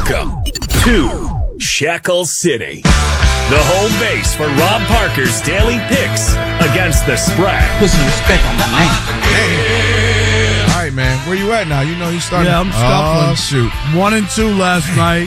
Welcome to Shackle City, the home base for Rob Parker's daily picks against the spread. Put some respect on my name. Hey. All right, man. Where you at now? You know he's starting. Yeah, I'm scuffling. Oh, shoot. 1-2 last night.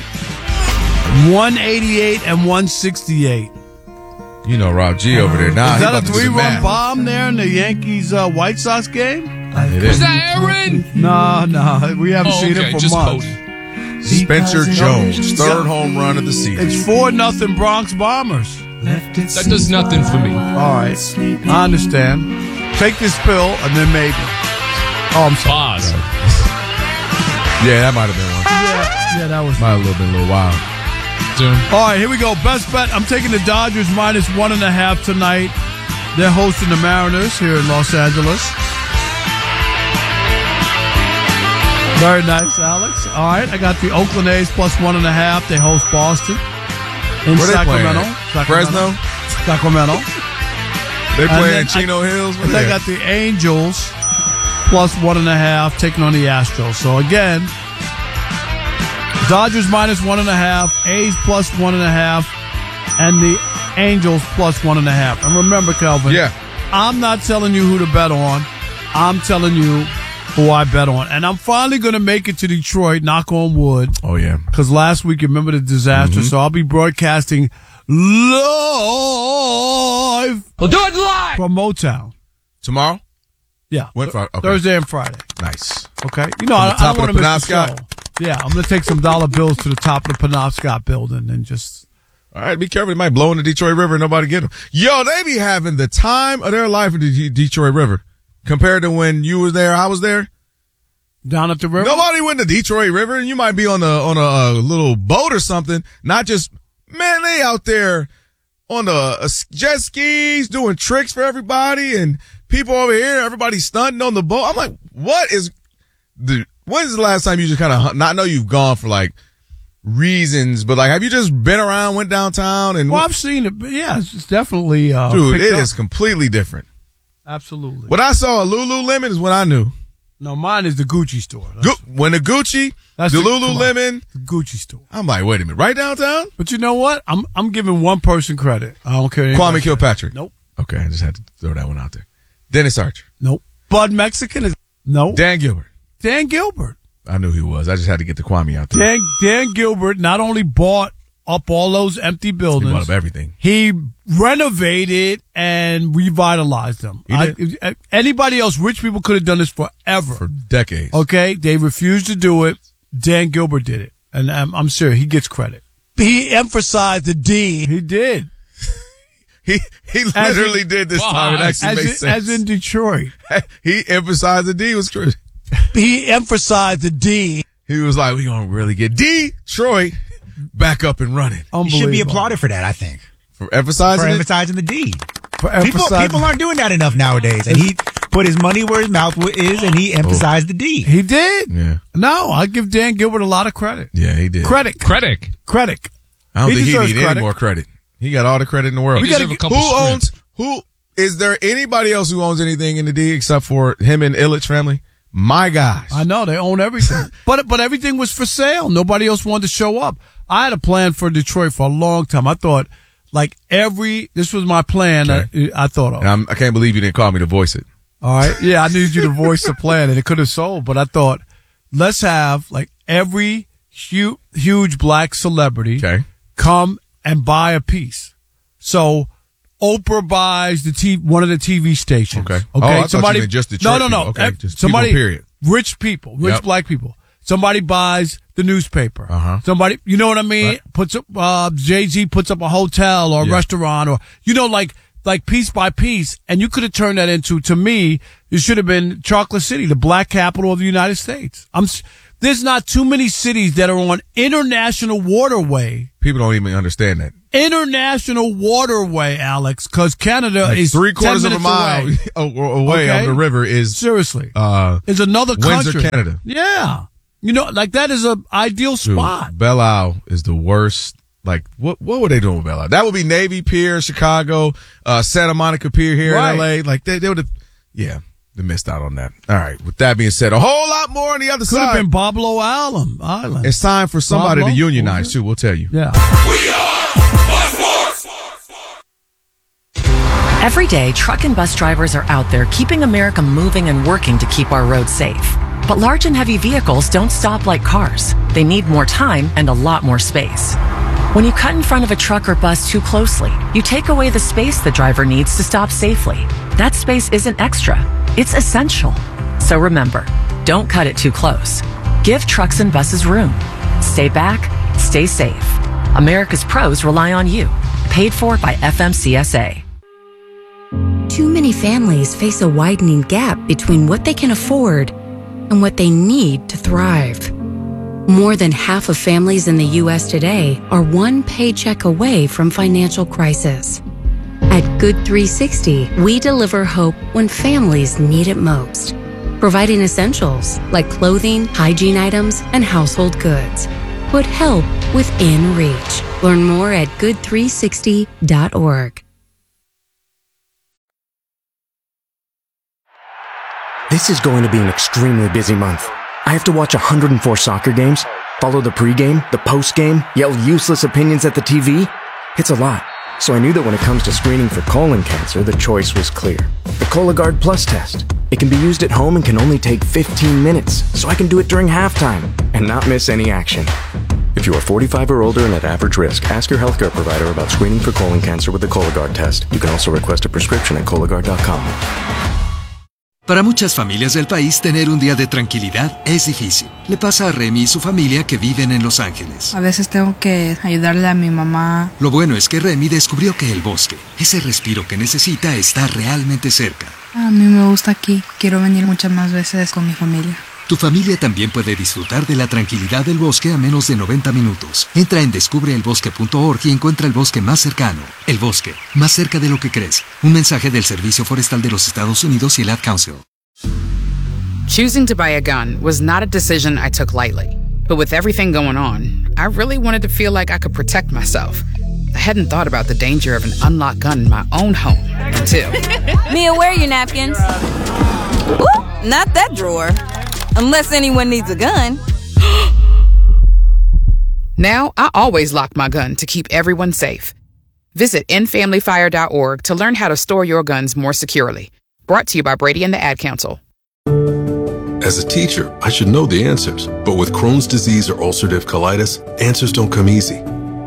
188 and 168. You know Rob G over there. Nah, Is that a he about to do some 3-run math. bomb there in the Yankees White Sox game? It Was is. that Aaron? No. We haven't seen it for just months. Spencer Jones, third home run of the season. It's 4-0 Bronx Bombers. That does nothing for me. All right. I understand. Take this pill and then maybe. Oh, I'm sorry. Pause. Yeah, that might have been one. Yeah, that was. Might have been a little wild. All right, here we go. Best bet. I'm taking the Dodgers minus 1.5 tonight. They're hosting the Mariners here in Los Angeles. Very nice, Alex. All right, I got the Oakland A's plus 1.5. They host Boston in Where they Sacramento. playing at? Fresno? Sacramento. They And playing then in Chino Hills? And I got the Angels plus 1.5 taking on the Astros. So again, Dodgers minus 1.5, A's plus 1.5, and the Angels plus 1.5. And remember, Kelvin, I'm not telling you who to bet on. I'm telling you who I bet on. And I'm finally going to make it to Detroit, knock on wood. Oh, yeah. Because last week, you remember the disaster. So I'll be broadcasting live. We'll do it live. From Motown. Tomorrow? Yeah. Okay. Thursday and Friday. Nice. Okay. You know, From the I top don't of want the to miss the Penobscot? show. Yeah, I'm going to take some dollar bills to the top of the Penobscot building and just... All right, be careful. They might blow in the Detroit River and nobody get them. Yo, they be having the time of their life in the Detroit River compared to when you was there, I was there. Down at the river? Nobody went to Detroit River, and you might be on a little boat or something. Not just, man, they out there on the jet skis doing tricks for everybody, and people over here, everybody stunting on the boat. I'm like, when's the last time you just kind of, not know you've gone for like reasons, but like, have you just been around, went downtown and? Well, I've seen it, but yeah, it's definitely, dude, it up. is completely different. Absolutely. When I saw a Lululemon is when I knew. No, mine is the Gucci store. When the Gucci, the Lululemon, the Gucci store. I'm like, wait a minute, right downtown? But you know what? I'm giving one person credit. I don't care. Kwame Kilpatrick. Nope. Okay, I just had to throw that one out there. Dennis Archer. Nope. Bud Mexican is no. Dan Gilbert. Dan Gilbert. I knew he was. I just had to get the Kwame out there. Dan Gilbert not only bought up all those empty buildings. He bought up everything. He renovated and revitalized them. Anybody else, rich people could have done this forever. For decades. Okay? They refused to do it. Dan Gilbert did it. And I'm serious. He gets credit. He emphasized the D. He did. He literally did this time. It actually makes sense. As in Detroit. He emphasized the D was true. He emphasized the D. He was like, we going to really get Detroit back up and running. You should be applauded for that, I think. For emphasizing the D. For People aren't doing that enough nowadays. And he put his money where his mouth is, and he emphasized the D. He did. Yeah. No, I give Dan Gilbert a lot of credit. Yeah, he did. Credit. I don't think he deserves needs any more credit. He got all the credit in the world. Is there anybody else who owns anything in the D except for him and Illich family? My guys. I know, they own everything. but everything was for sale. Nobody else wanted to show up. I had a plan for Detroit for a long time. I thought, this was my plan. Okay. I thought of. And I can't believe you didn't call me to voice it. All right. Yeah, I needed you to voice the plan, and it could have sold. But I thought, let's have every huge black celebrity come and buy a piece. So Oprah buys one of the TV stations. Okay. Oh, I thought you meant just Detroit No. people. Okay, just somebody, people, period. Rich black people. Somebody buys the newspaper. Somebody, you know what I mean? Right. Puts up, Jay-Z puts up a hotel or a restaurant or, like piece by piece. And you could have turned that into, to me, it should have been Chocolate City, the black capital of the United States. There's not too many cities that are on international waterway. People don't even understand that. International waterway, Alex, because Canada is 3/4 of a mile away on the river is seriously is another Windsor, country. Canada. Yeah, that is a ideal spot. Dude, Belle Isle is the worst. Like what were they doing with Belle Isle? That would be Navy Pier, Chicago, Santa Monica Pier here in LA. Like they would have. Yeah, They missed out on that. All right. With that being said, a whole lot more on the other Could side. have been Boblo Island. It's time for somebody Pablo? to unionize, too. We'll tell you. Yeah. Every day, truck and bus drivers are out there keeping America moving and working to keep our roads safe. But large and heavy vehicles don't stop like cars. They need more time and a lot more space. When you cut in front of a truck or bus too closely, you take away the space the driver needs to stop safely. That space isn't extra, it's essential. So remember, don't cut it too close. Give trucks and buses room. Stay back, stay safe. America's pros rely on you. Paid for by FMCSA. Too many families face a widening gap between what they can afford and what they need to thrive. More than half of families in the U.S. today are one paycheck away from financial crisis. At Good 360, we deliver hope when families need it most, providing essentials like clothing, hygiene items, and household goods. Put help within reach. Learn more at good360.org. This is going to be an extremely busy month. I have to watch 104 soccer games, follow the pregame, the postgame, yell useless opinions at the TV. It's a lot. So I knew that when it comes to screening for colon cancer, the choice was clear. The Cologuard Plus test. It can be used at home and can only take 15 minutes, so I can do it during halftime and not miss any action. If you are 45 or older and at average risk, ask your healthcare provider about screening for colon cancer with the Cologuard test. You can also request a prescription at Cologuard.com. Para muchas familias del país, tener un día de tranquilidad es difícil. Le pasa a Remy y su familia que viven en Los Ángeles. A veces tengo que ayudarle a mi mamá. Lo bueno es que Remy descubrió que el bosque, ese respiro que necesita, está realmente cerca. A mí me gusta aquí. Quiero venir muchas más veces con mi familia. Tu familia también puede disfrutar de la tranquilidad del bosque a menos de 90 minutos. Entra en descubreelbosque.org y encuentra el bosque más cercano. El bosque, más cerca de lo que crees. Un mensaje del Servicio Forestal de los Estados Unidos y el Ad Council. Choosing to buy a gun was not a decision I took lightly. But with everything going on, I really wanted to feel like I could protect myself. I hadn't thought about the danger of an unlocked gun in my own home until... Mia, where are your napkins? Ooh, not that drawer. Unless anyone needs a gun. Now, I always lock my gun to keep everyone safe. Visit endfamilyfire.org to learn how to store your guns more securely. Brought to you by Brady and the Ad Council. As a teacher, I should know the answers. But with Crohn's disease or ulcerative colitis, answers don't come easy.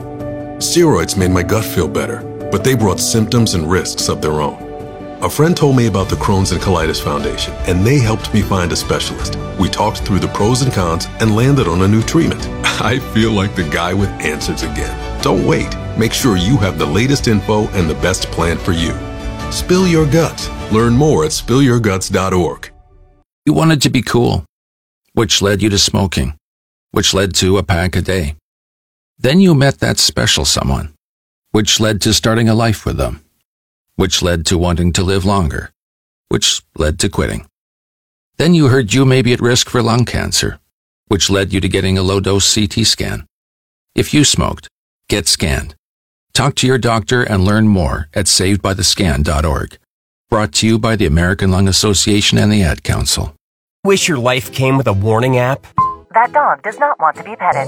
Steroids made my gut feel better, but they brought symptoms and risks of their own. A friend told me about the Crohn's and Colitis Foundation, and they helped me find a specialist. We talked through the pros and cons and landed on a new treatment. I feel like the guy with answers again. Don't wait. Make sure you have the latest info and the best plan for you. Spill your guts. Learn more at spillyourguts.org. You wanted to be cool, which led you to smoking, which led to a pack a day. Then you met that special someone, which led to starting a life with them, which led to wanting to live longer, which led to quitting. Then you heard you may be at risk for lung cancer, which led you to getting a low-dose CT scan. If you smoked, get scanned. Talk to your doctor and learn more at savedbythescan.org. Brought to you by the American Lung Association and the Ad Council. Wish your life came with a warning app? That dog does not want to be petted.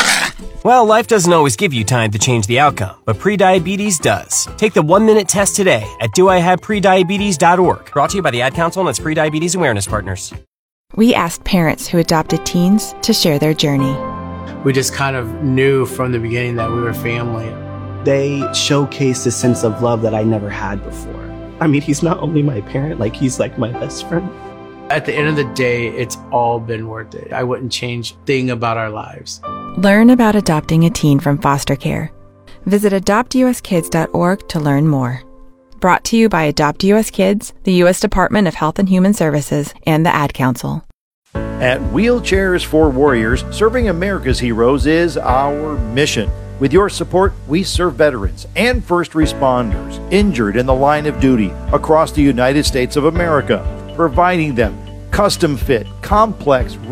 Well, life doesn't always give you time to change the outcome, but prediabetes does. Take the 1-minute test today at doihaveprediabetes.org. Brought to you by the Ad Council and its Prediabetes Awareness Partners. We asked parents who adopted teens to share their journey. We just kind of knew from the beginning that we were family. They showcased a sense of love that I never had before. I mean, he's not only my parent, he's like my best friend. At the end of the day, it's all been worth it. I wouldn't change a thing about our lives. Learn about adopting a teen from foster care. Visit adoptuskids.org to learn more. Brought to you by Adopt US Kids, the U.S. Department of Health and Human Services, and the Ad Council. At Wheelchairs for Warriors, serving America's heroes is our mission. With your support, we serve veterans and first responders injured in the line of duty across the United States of America, providing them custom-fit, complex